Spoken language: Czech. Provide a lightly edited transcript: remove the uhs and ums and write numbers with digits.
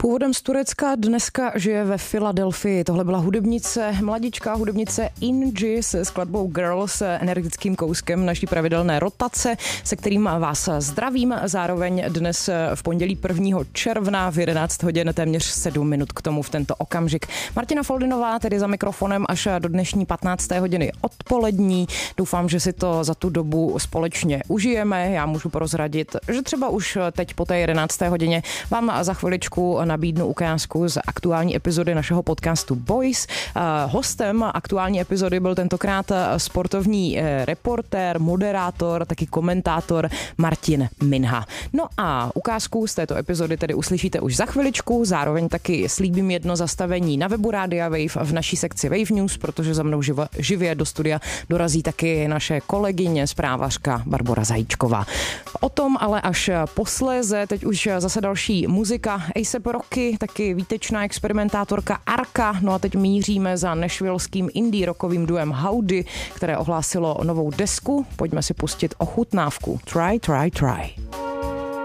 Původem z Turecka, dneska žije ve Filadelfii. Tohle byla mladičká hudebnice Inji se skladbou Girls, energickým kouskem naší pravidelné rotace, se kterým vás zdravím. Zároveň dnes v pondělí 1. června v 11 hodin téměř 7 minut k tomu v tento okamžik. Martina Foldinová tedy za mikrofonem až do dnešní 15. hodiny odpolední. Doufám, že si to za tu dobu společně užijeme. Já můžu prozradit, že třeba už teď po té 11. hodině vám za chviličku nabídnu ukázku z aktuální epizody našeho podcastu Boys. Hostem aktuální epizody byl tentokrát sportovní reportér, moderátor, taky komentátor Martin Minha. No a ukázku z této epizody tedy uslyšíte už za chviličku, zároveň taky slíbím jedno zastavení na webu Rádia Wave v naší sekci Wave News, protože za mnou živě do studia dorazí taky naše kolegyně, zprávařka Barbora Zajíčková. O tom ale až posléze, teď už zase další muzika A$AP Rocky, taky výtečná experimentátorka Arka, no a teď míříme za nashvilleským indie rockovým duem Howdy, které ohlásilo novou desku. Pojďme si pustit ochutnávku. Try, try, try.